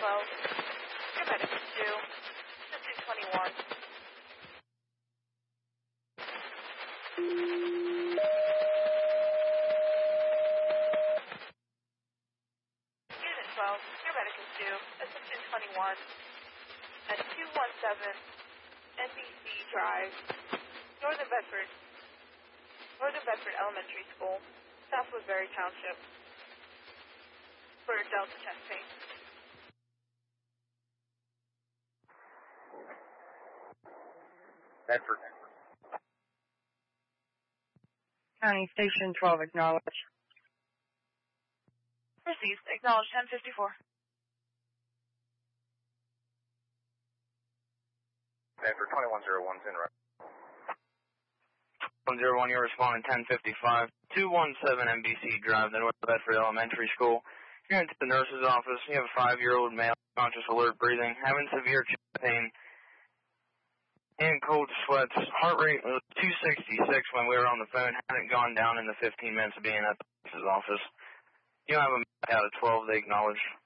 Your medic is due. 1521. Unit 12, your medic is due. Assistant 21 at 217 NBC Drive, Northern Bedford Elementary School, South Woodbury Township, for Delta chest pain. Bedford. County Station 12, acknowledge. Received. Acknowledge 1054. Bedford 21010, right. 101, you're responding 1055. 217 NBC Drive, the North Bedford Elementary School. You're into the nurse's office. You have a 5-year-old male, conscious, alert breathing, having severe chest pain and cold sweats. Heart rate was 266 when we were on the phone. Hadn't gone down in the 15 minutes of being at the nurse's office. You have a out of 12, they acknowledge.